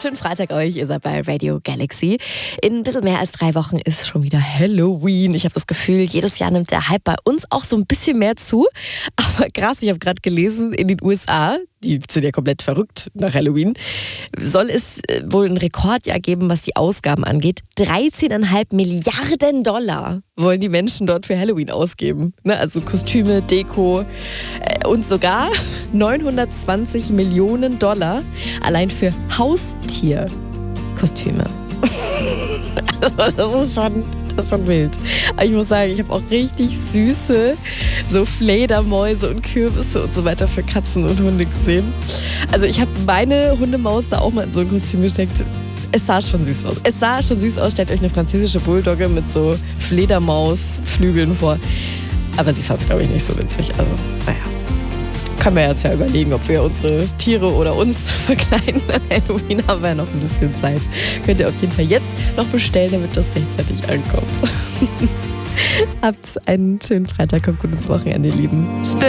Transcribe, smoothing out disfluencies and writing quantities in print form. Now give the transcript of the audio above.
Schönen Freitag euch, ihr seid bei Radio Galaxy. In ein bisschen mehr als 3 Wochen ist schon wieder Halloween. Ich habe das Gefühl, jedes Jahr nimmt der Hype bei uns auch so ein bisschen mehr zu. Aber krass, ich habe gerade gelesen, in den USA, die sind ja komplett verrückt nach Halloween, soll es wohl ein Rekordjahr geben, was die Ausgaben angeht. 13,5 Milliarden Dollar wollen die Menschen dort für Halloween ausgeben. Ne, also Kostüme, Deko und sogar 920 Millionen Dollar allein für Haustierkostüme. Das ist schon wild. Aber ich muss sagen, ich habe auch richtig süße so Fledermäuse und Kürbisse und so weiter für Katzen und Hunde gesehen. Also ich habe meine Hundemaus da auch mal in so ein Kostüm gesteckt. Es sah schon süß aus. Stellt euch eine französische Bulldogge mit so Fledermausflügeln vor. Aber sie fand es, glaube ich, nicht so witzig. Also, naja. Können wir jetzt ja überlegen, ob wir unsere Tiere oder uns verkleiden. An Halloween haben wir ja noch ein bisschen Zeit. Könnt ihr auf jeden Fall jetzt noch bestellen, damit das rechtzeitig ankommt. Habt einen schönen Freitag, kommt gut ins Wochenende, ihr Lieben.